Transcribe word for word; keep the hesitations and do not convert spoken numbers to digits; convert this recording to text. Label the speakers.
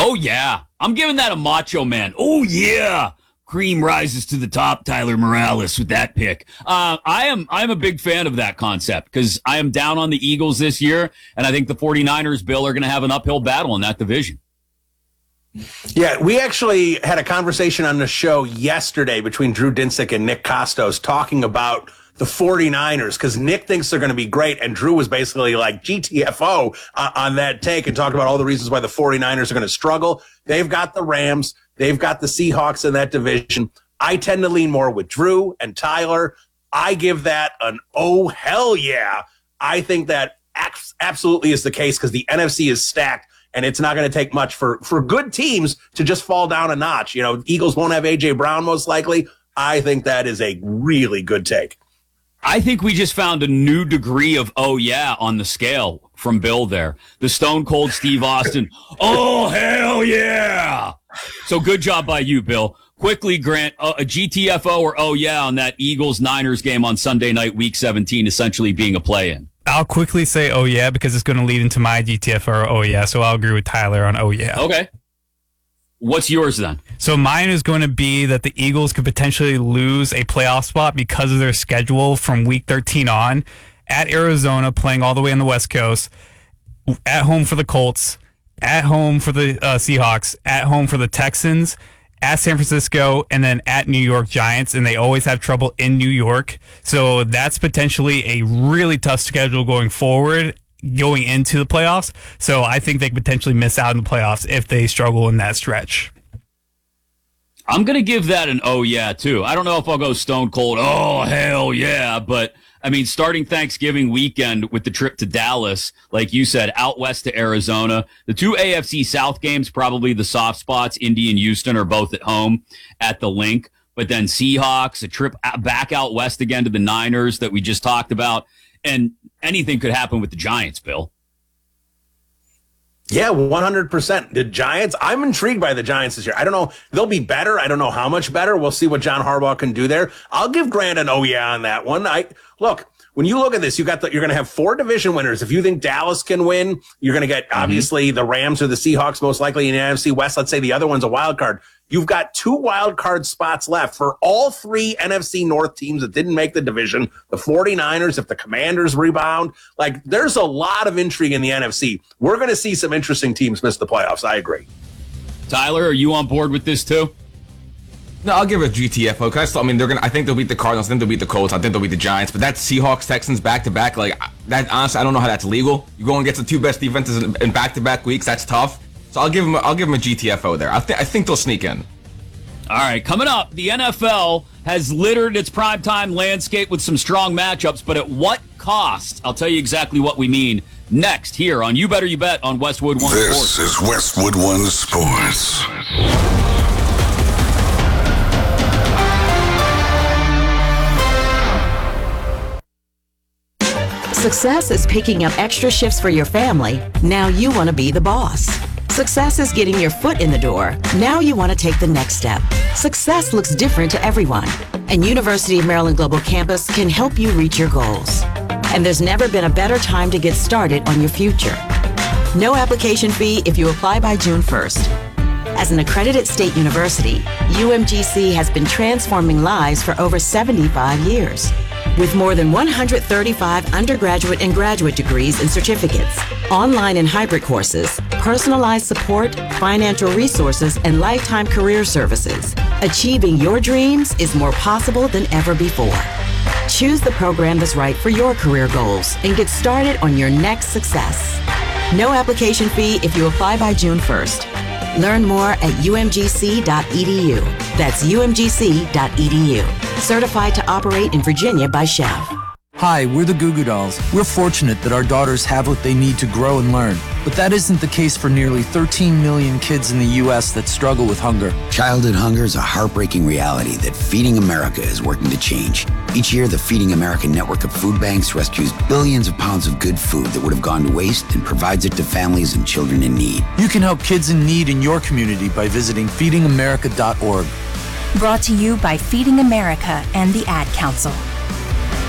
Speaker 1: Oh, yeah. I'm giving that a Macho Man. Oh, yeah. Cream rises to the top, Tyler Morales, with that pick. Uh, I am I'm a big fan of that concept because I am down on the Eagles this year, and I think the 49ers, Bill, are going to have an uphill battle in that division.
Speaker 2: Yeah, we actually had a conversation on the show yesterday between Drew Dinsick and Nick Costos talking about the 49ers because Nick thinks they're going to be great, and Drew was basically like G T F O uh, on that take and talked about all the reasons why the 49ers are going to struggle. They've got the Rams. They've got the Seahawks in that division. I tend to lean more with Drew and Tyler. I give that an oh, hell yeah. I think that absolutely is the case because the N F C is stacked, and it's not going to take much for, for good teams to just fall down a notch. You know, Eagles won't have A J Brown most likely. I think that is a really good take.
Speaker 1: I think we just found a new degree of oh yeah on the scale from Bill there. The Stone Cold Steve Austin. Oh, hell yeah. So good job by you, Bill. Quickly, Grant, uh, a G T F O or oh yeah on that Eagles-Niners game on Sunday night, week seventeen, essentially being a play-in.
Speaker 3: I'll quickly say oh yeah because it's going to lead into my G T F O or oh yeah, so I'll agree with Tyler on oh yeah.
Speaker 1: Okay. What's yours then?
Speaker 3: So mine is going to be that the Eagles could potentially lose a playoff spot because of their schedule from week thirteen on at Arizona, playing all the way on the West Coast, at home for the Colts, at home for the uh, Seahawks, at home for the Texans, at San Francisco, and then at New York Giants, and they always have trouble in New York. So that's potentially a really tough schedule going forward, going into the playoffs. So I think they could potentially miss out in the playoffs if they struggle in that stretch.
Speaker 1: I'm going to give that an oh yeah, too. I don't know if I'll go stone cold, oh, hell yeah, but I mean, starting Thanksgiving weekend with the trip to Dallas, like you said, out west to Arizona, the two A F C South games, probably the soft spots, Indy and Houston are both at home at the Link, but then Seahawks, a trip back out west again to the Niners that we just talked about, and anything could happen with the Giants, Bill.
Speaker 2: Yeah, one hundred percent. The Giants, I'm intrigued by the Giants this year. I don't know. They'll be better. I don't know how much better. We'll see what John Harbaugh can do there. I'll give Grant an oh yeah on that one. I look, when you look at this, you got the, you're going to have four division winners. If you think Dallas can win, you're going to get obviously mm-hmm. the Rams or the Seahawks most likely in the N F C West. Let's say the other one's a wild card. You've got two wild card spots left for all three N F C North teams that didn't make the division. The 49ers, if the Commanders rebound, like there's a lot of intrigue in the N F C. We're going to see some interesting teams miss the playoffs. I agree.
Speaker 1: Tyler, are you on board with this too?
Speaker 4: No, I'll give it a G T F O. Cause I, still, I mean, they're gonna. I think they'll beat the Cardinals. I think they'll beat the Colts. I think they'll beat the Giants. But that Seahawks Texans back to back, like that. Honestly, I don't know how that's legal. You go and get the two best defenses in back to back weeks. That's tough. So I'll give them. I'll give them a G T F O there. I think. I think they'll sneak in.
Speaker 1: All right, coming up, the N F L has littered its primetime landscape with some strong matchups, but at what cost? I'll tell you exactly what we mean next here on You Better You Bet on Westwood One
Speaker 5: this
Speaker 1: Sports.
Speaker 5: This is Westwood One Sports.
Speaker 6: Success is picking up extra shifts for your family. Now you want to be the boss. Success is getting your foot in the door. Now you want to take the next step. Success looks different to everyone, and University of Maryland Global Campus can help you reach your goals. And there's never been a better time to get started on your future. No application fee if you apply by June first. As an accredited state university, U M G C has been transforming lives for over seventy-five years. With more than one hundred thirty-five undergraduate and graduate degrees and certificates, online and hybrid courses, personalized support, financial resources, and lifetime career services, achieving your dreams is more possible than ever before. Choose the program that's right for your career goals and get started on your next success. No application fee if you apply by June first. Learn more at U M G C dot E D U. That's U M G C dot E D U. Certified to operate in Virginia by Chev.
Speaker 7: Hi, we're the Goo Goo Dolls. We're fortunate that our daughters have what they need to grow and learn. But that isn't the case for nearly thirteen million kids in the U S that struggle with hunger.
Speaker 8: Childhood hunger is a heartbreaking reality that Feeding America is working to change. Each year, the Feeding America network of food banks rescues billions of pounds of good food that would have gone to waste and provides it to families and children in need.
Speaker 7: You can help kids in need in your community by visiting feeding america dot org.
Speaker 9: Brought to you by Feeding America and the Ad Council.